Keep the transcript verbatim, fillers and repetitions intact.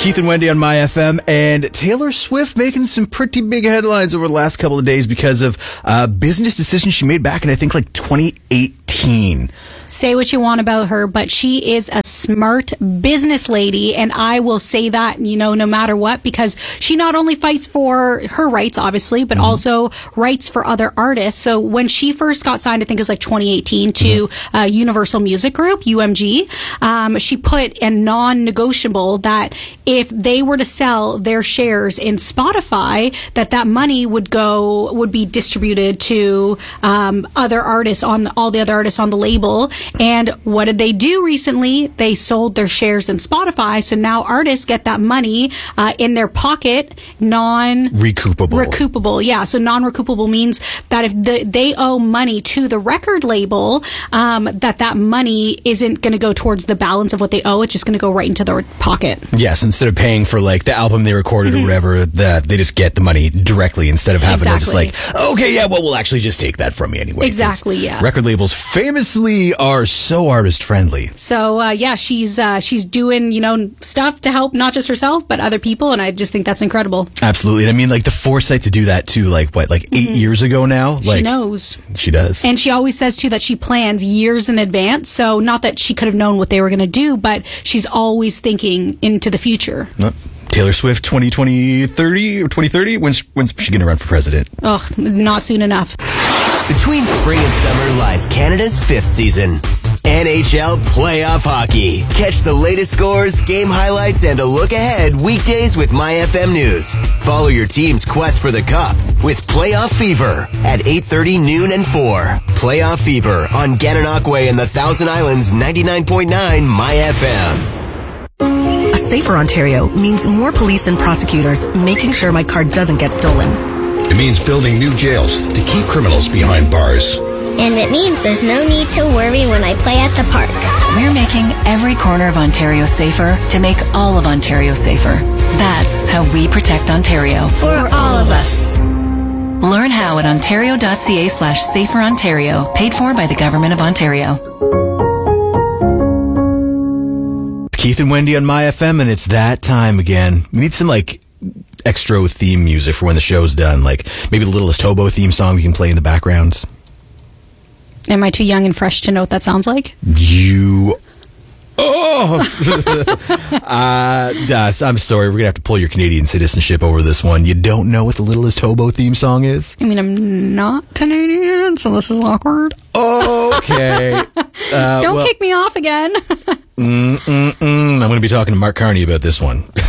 Keith and Wendy on My F M, and Taylor Swift making some pretty big headlines over the last couple of days because of a business decisions she made back in, I think, like twenty eighteen. Say what you want about her, but she is a smart business lady, and I will say that, you know, no matter what, because she not only fights for her rights, obviously, but mm-hmm. also rights for other artists. So when she first got signed, I think it was like twenty eighteen, to mm-hmm. uh, Universal Music Group, U M G, um, she put a non-negotiable that if they were to sell their shares in Spotify, that that money would go, would be distributed to um, other artists, on the, all the other artists on the label. And what did they do recently? They sold their shares in Spotify, so now artists get that money uh, in their pocket, non-recoupable. Recoupable, yeah. So non-recoupable means that if the, they owe money to the record label, um, that that money isn't going to go towards the balance of what they owe. It's just going to go right into their pocket. Yes, instead of paying for like the album they recorded mm-hmm. or whatever, that they just get the money directly instead of having exactly. to just like, okay, yeah, well, we'll actually just take that from me anyway. Exactly, yeah. Record labels famously are so artist friendly. So uh, yeah, she's uh, she's doing, you know, stuff to help not just herself but other people, and I just think that's incredible. Absolutely. And I mean, like the foresight to do that too, like what, like eight mm-hmm. years ago now. Like, she knows. She does. And she always says too that she plans years in advance. So not that she could have known what they were going to do, but she's always thinking into the future. Well, Taylor Swift twenty twenty, thirty or twenty thirty? When's, when's she going to run for president? Oh, not soon enough. Between spring and summer lies Canada's fifth season. N H L Playoff Hockey. Catch the latest scores, game highlights, and a look ahead weekdays with My F M News. Follow your team's quest for the Cup with Playoff Fever at eight thirty, noon, and four. Playoff Fever on Gananoque Way in the Thousand Islands, ninety-nine point nine My F M. A safer Ontario means more police and prosecutors making sure my car doesn't get stolen. It means building new jails to keep criminals behind bars. And it means there's no need to worry when I play at the park. We're making every corner of Ontario safer to make all of Ontario safer. That's how we protect Ontario. For all of us. Learn how at ontario.ca slash safer Ontario. Paid for by the Government of Ontario. Keith and Wendy on My F M, and it's that time again. We need some like extra theme music for when the show's done. Like maybe the Littlest Hobo theme song we can play in the background. Am I too young and fresh to know what that sounds like? You... Oh! uh, Das, I'm sorry. We're going to have to pull your Canadian citizenship over this one. You don't know what the Littlest Hobo theme song is? I mean, I'm not Canadian, so this is awkward. Okay. Uh, don't well, kick me off again. mm, mm, mm. I'm going to be talking to Mark Carney about this one.